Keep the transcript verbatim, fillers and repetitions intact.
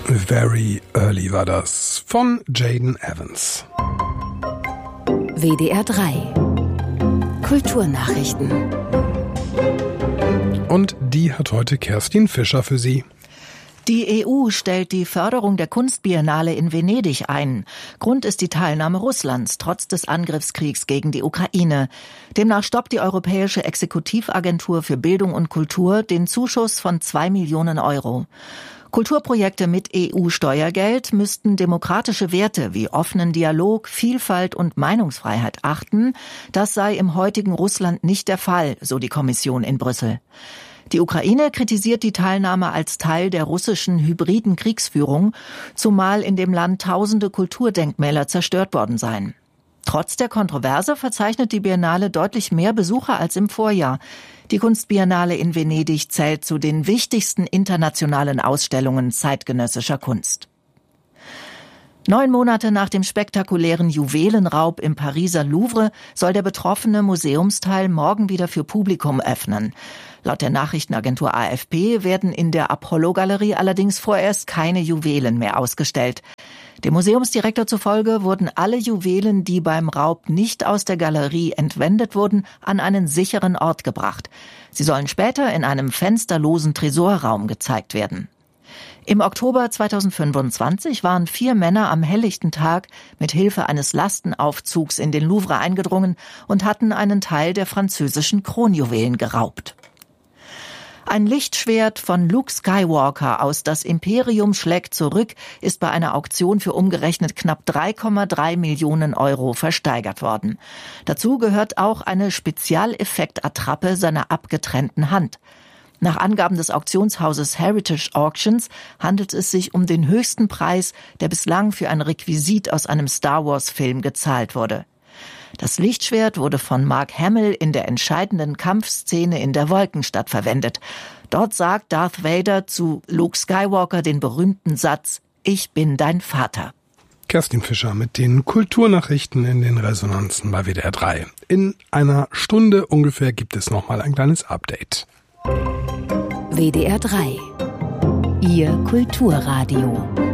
Very Early war das von Jaden Evans. W D R drei Kulturnachrichten. Und die hat heute Kerstin Fischer für Sie. Die E U stellt die Förderung der Kunstbiennale in Venedig ein. Grund ist die Teilnahme Russlands trotz des Angriffskriegs gegen die Ukraine. Demnach stoppt die Europäische Exekutivagentur für Bildung und Kultur den Zuschuss von zwei Millionen Euro. Kulturprojekte mit E U-Steuergeld müssten demokratische Werte wie offenen Dialog, Vielfalt und Meinungsfreiheit achten. Das sei im heutigen Russland nicht der Fall, so die Kommission in Brüssel. Die Ukraine kritisiert die Teilnahme als Teil der russischen hybriden Kriegsführung, zumal in dem Land tausende Kulturdenkmäler zerstört worden seien. Trotz der Kontroverse verzeichnet die Biennale deutlich mehr Besucher als im Vorjahr. Die Kunstbiennale in Venedig zählt zu den wichtigsten internationalen Ausstellungen zeitgenössischer Kunst. Neun Monate nach dem spektakulären Juwelenraub im Pariser Louvre soll der betroffene Museumsteil morgen wieder für Publikum öffnen. Laut der Nachrichtenagentur A F P werden in der Apollo-Galerie allerdings vorerst keine Juwelen mehr ausgestellt. Dem Museumsdirektor zufolge wurden alle Juwelen, die beim Raub nicht aus der Galerie entwendet wurden, an einen sicheren Ort gebracht. Sie sollen später in einem fensterlosen Tresorraum gezeigt werden. Im Oktober zweitausendfünfundzwanzig waren vier Männer am helllichten Tag mit Hilfe eines Lastenaufzugs in den Louvre eingedrungen und hatten einen Teil der französischen Kronjuwelen geraubt. Ein Lichtschwert von Luke Skywalker aus Das Imperium schlägt zurück ist bei einer Auktion für umgerechnet knapp drei Komma drei Millionen Euro versteigert worden. Dazu gehört auch eine Spezialeffektattrappe seiner abgetrennten Hand. Nach Angaben des Auktionshauses Heritage Auctions handelt es sich um den höchsten Preis, der bislang für ein Requisit aus einem Star-Wars-Film gezahlt wurde. Das Lichtschwert wurde von Mark Hamill in der entscheidenden Kampfszene in der Wolkenstadt verwendet. Dort sagt Darth Vader zu Luke Skywalker den berühmten Satz: Ich bin dein Vater. Kerstin Fischer mit den Kulturnachrichten in den Resonanzen bei W D R drei. In einer Stunde ungefähr gibt es nochmal ein kleines Update. W D R drei, Ihr Kulturradio.